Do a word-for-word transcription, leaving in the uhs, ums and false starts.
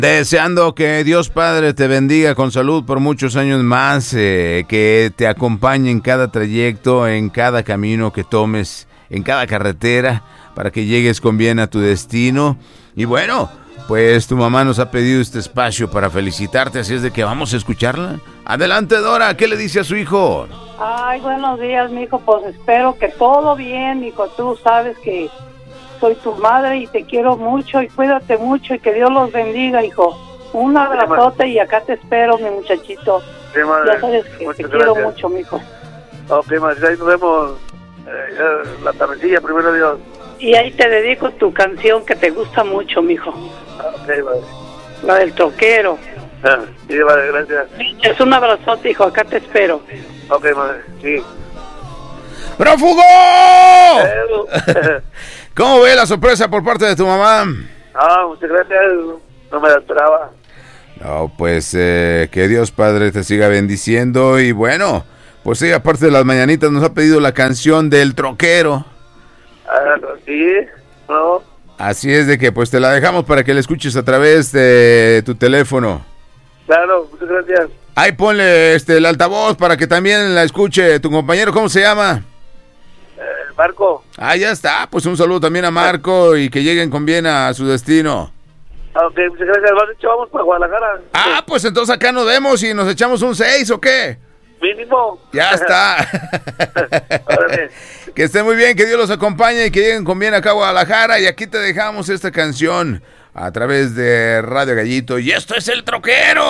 Deseando que Dios Padre te bendiga con salud por muchos años más, eh, que te acompañe en cada trayecto, en cada camino que tomes, en cada carretera, para que llegues con bien a tu destino. Y bueno, pues tu mamá nos ha pedido este espacio para felicitarte, así es de que vamos a escucharla. Adelante, Dora, ¿qué le dice a su hijo? Ay, buenos días, mijo, pues espero que todo bien, hijo. Tú sabes que soy tu madre y te quiero mucho y cuídate mucho y que Dios los bendiga, hijo. Un abrazote y acá te espero, mi muchachito. Sí, madre. Ya sabes que Muchas te quiero gracias. mucho, mijo. Ok, madre, ahí nos vemos eh, ya la tardecilla, primero Dios. Y ahí te dedico tu canción que te gusta mucho, mijo. Ok, madre. La del troquero. Ah, sí, madre, gracias. Es un abrazote, hijo, acá te espero. Ok, madre, sí. ¡Prófugo! Eh, ¿Cómo ve la sorpresa por parte de tu mamá? Ah, muchas gracias, no me la esperaba. No, pues eh, que Dios Padre te siga bendiciendo. Y bueno, pues sí, aparte de las mañanitas nos ha pedido la canción del troquero. Ah, sí, no. Así es de que pues te la dejamos para que la escuches a través de tu teléfono. Claro, muchas gracias. Ahí ponle este el altavoz para que también la escuche tu compañero. ¿Cómo se llama? Eh, Marco. Ah, ya está. Pues un saludo también a Marco y que lleguen con bien a su destino. Ah, ok, muchas gracias. ¿Lo has dicho? Vamos para Guadalajara. Ah, pues entonces acá nos vemos y nos echamos un seis, ¿o qué? Mínimo. Ya está. Que estén muy bien, que Dios los acompañe y que lleguen con bien acá a Guadalajara. Y aquí te dejamos esta canción a través de Radio Gallito. Y esto es El Troquero.